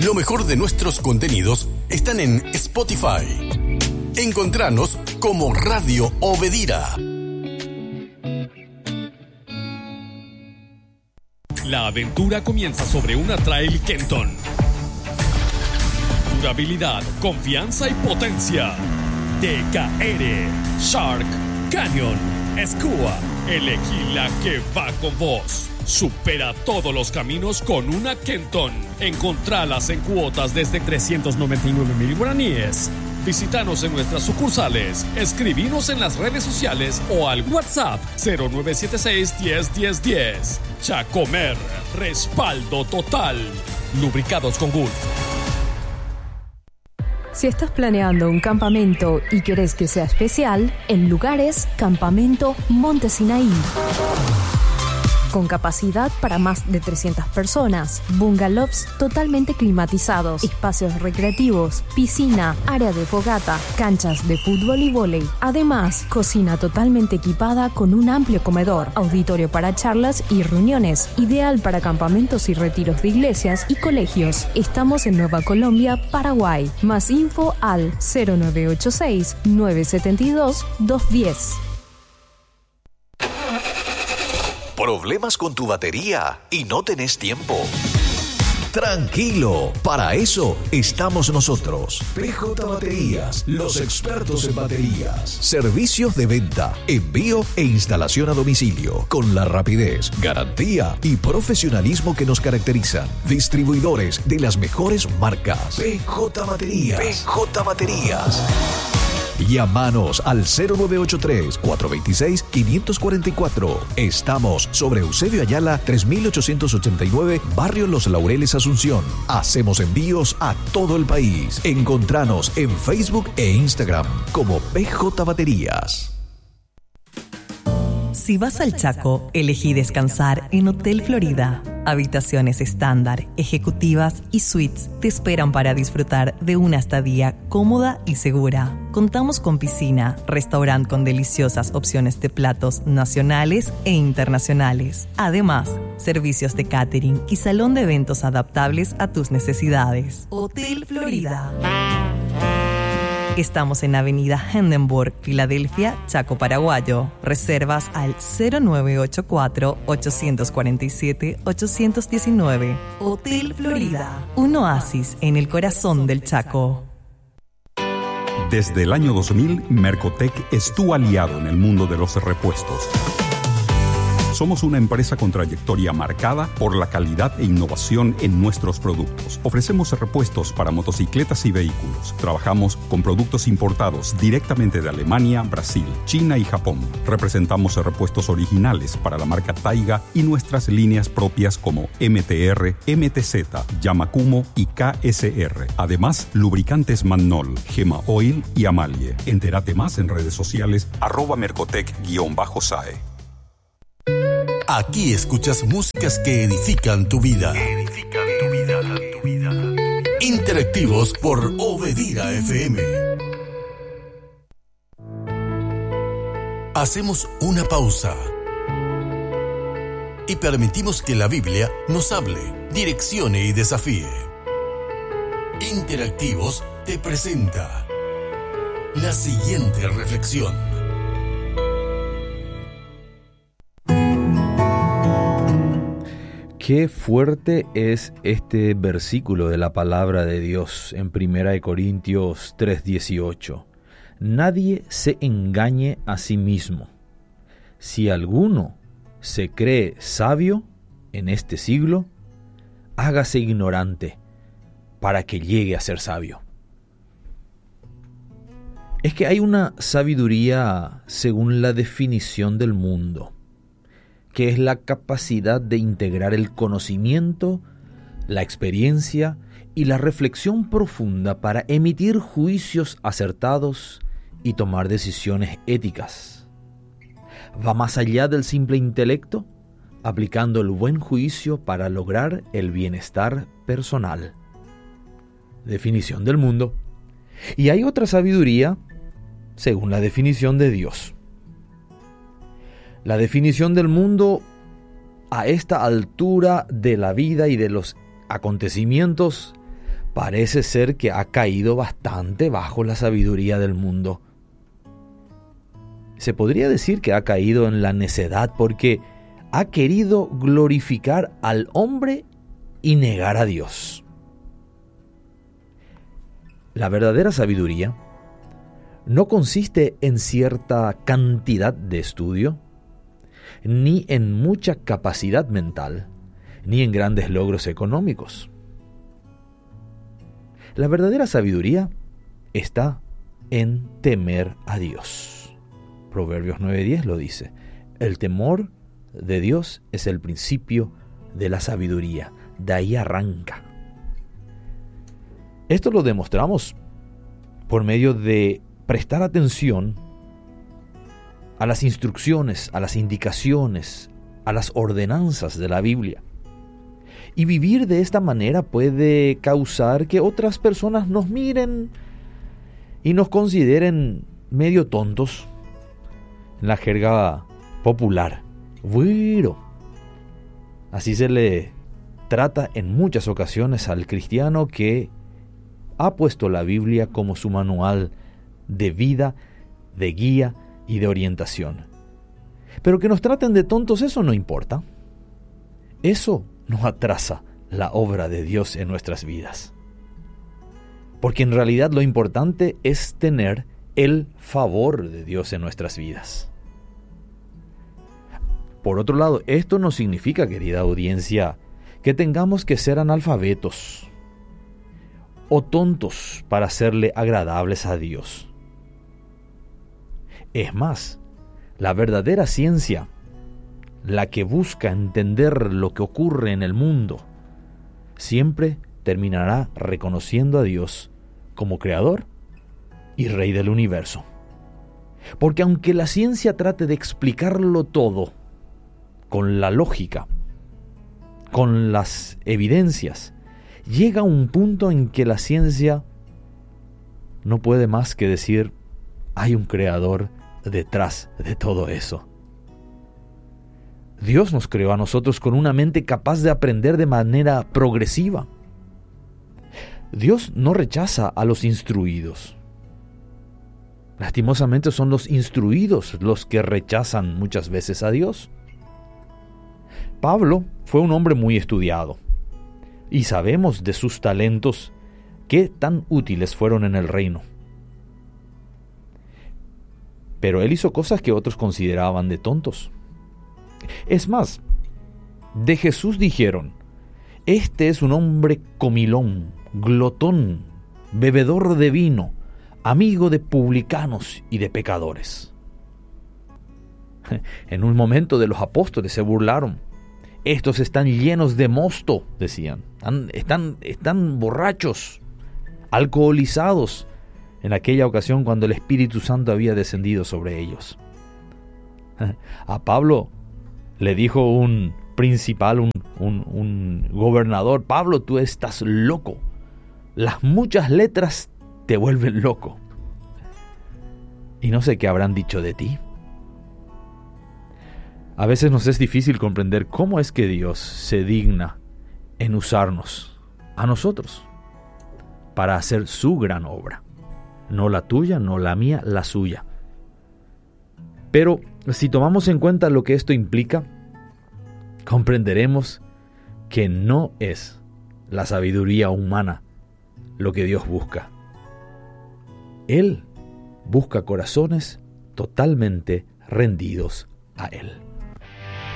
Lo mejor de nuestros contenidos están en Spotify. Encontranos como Radio Obedira. La aventura comienza sobre una Trail Kenton. Durabilidad, confianza y potencia. TKR, Shark, Canyon, Skua. Elegí la que va con vos. Supera todos los caminos con una Kenton. Encontralas en cuotas desde 399,000 guaraníes. Visítanos en nuestras sucursales, escribinos en las redes sociales o al WhatsApp 0976 10 10 10. Chacomer, respaldo total. Lubricados con Gulf. Si estás planeando un campamento y querés que sea especial, el lugar es Campamento Monte Sinaí. Con capacidad para más de 300 personas, bungalows totalmente climatizados, espacios recreativos, piscina, área de fogata, canchas de fútbol y vóley. Además, cocina totalmente equipada con un amplio comedor, auditorio para charlas y reuniones, ideal para campamentos y retiros de iglesias y colegios. Estamos en Nueva Colombia, Paraguay. Más info al 0986 972 210. Problemas con tu batería y no tenés tiempo. Tranquilo, para eso estamos nosotros. PJ Baterías, los expertos en baterías. Servicios de venta, envío e instalación a domicilio, con la rapidez, garantía y profesionalismo que nos caracterizan. Distribuidores de las mejores marcas. PJ Baterías. PJ Baterías. Llámanos al 0983-426-544. Estamos sobre Eusebio Ayala, 3889, Barrio Los Laureles, Asunción. Hacemos envíos a todo el país. Encontranos en Facebook e Instagram como PJ Baterías. Si vas al Chaco, elegí descansar en Hotel Florida. Habitaciones estándar, ejecutivas y suites te esperan para disfrutar de una estadía cómoda y segura. Contamos con piscina, restaurante con deliciosas opciones de platos nacionales e internacionales. Además, servicios de catering y salón de eventos adaptables a tus necesidades. Hotel Florida. Estamos en Avenida Hindenburg, Filadelfia, Chaco, Paraguayo. Reservas al 0984-847-819. Hotel Florida, un oasis en el corazón del Chaco. Desde el año 2000, Mercotec es tu aliado en el mundo de los repuestos. Somos una empresa con trayectoria marcada por la calidad e innovación en nuestros productos. Ofrecemos repuestos para motocicletas y vehículos. Trabajamos con productos importados directamente de Alemania, Brasil, China y Japón. Representamos repuestos originales para la marca Taiga y nuestras líneas propias como MTR, MTZ, Yamakumo y KSR. Además, lubricantes Mannol, Gema Oil y Amalie. Entérate más en redes sociales @mercotec_SAE. Aquí escuchas músicas que edifican tu vida. Interactivos por Obedira FM. Hacemos una pausa y permitimos que la Biblia nos hable, direccione y desafíe. Interactivos te presenta la siguiente reflexión. Qué fuerte es este versículo de la palabra de Dios en 1 Corintios 3:18. Nadie se engañe a sí mismo. Si alguno se cree sabio en este siglo, hágase ignorante para que llegue a ser sabio. Es que hay una sabiduría según la definición del mundo, que es la capacidad de integrar el conocimiento, la experiencia y la reflexión profunda para emitir juicios acertados y tomar decisiones éticas. Va más allá del simple intelecto, aplicando el buen juicio para lograr el bienestar personal. Definición del mundo. Y hay otra sabiduría según la definición de Dios. La definición del mundo a esta altura de la vida y de los acontecimientos parece ser que ha caído bastante bajo la sabiduría del mundo. Se podría decir que ha caído en la necedad porque ha querido glorificar al hombre y negar a Dios. La verdadera sabiduría no consiste en cierta cantidad de estudio, ni en mucha capacidad mental, ni en grandes logros económicos. La verdadera sabiduría está en temer a Dios. Proverbios 9:10 lo dice. El temor de Dios es el principio de la sabiduría. De ahí arranca. Esto lo demostramos por medio de prestar atención a las instrucciones, a las indicaciones, a las ordenanzas de la Biblia. Y vivir de esta manera puede causar que otras personas nos miren y nos consideren medio tontos. En la jerga popular, güiro. Así se le trata en muchas ocasiones al cristiano que ha puesto la Biblia como su manual de vida, de guía y de orientación. Pero que nos traten de tontos, eso no importa. Eso no atrasa la obra de Dios en nuestras vidas. Porque en realidad lo importante es tener el favor de Dios en nuestras vidas. Por otro lado, esto no significa, querida audiencia, que tengamos que ser analfabetos o tontos para serle agradables a Dios. Es más, la verdadera ciencia, la que busca entender lo que ocurre en el mundo, siempre terminará reconociendo a Dios como creador y rey del universo. Porque aunque la ciencia trate de explicarlo todo con la lógica, con las evidencias, llega un punto en que la ciencia no puede más que decir, hay un creador detrás de todo eso. Dios nos creó a nosotros con una mente capaz de aprender de manera progresiva. Dios no rechaza a los instruidos. Lastimosamente son los instruidos los que rechazan muchas veces a Dios. Pablo fue un hombre muy estudiado y sabemos de sus talentos qué tan útiles fueron en el reino. Pero él hizo cosas que otros consideraban de tontos. Es más, de Jesús dijeron, este es un hombre comilón, glotón, bebedor de vino, amigo de publicanos y de pecadores. En un momento de los apóstoles se burlaron. Estos están llenos de mosto, decían. Están borrachos, alcoholizados, en aquella ocasión cuando el Espíritu Santo había descendido sobre ellos. A Pablo le dijo un principal, un gobernador, Pablo, tú estás loco. Las muchas letras te vuelven loco. Y no sé qué habrán dicho de ti. A veces nos es difícil comprender cómo es que Dios se digna en usarnos, a nosotros, para hacer su gran obra. No la tuya, no la mía, la suya. Pero si tomamos en cuenta lo que esto implica, comprenderemos que no es la sabiduría humana lo que Dios busca. Él busca corazones totalmente rendidos a Él.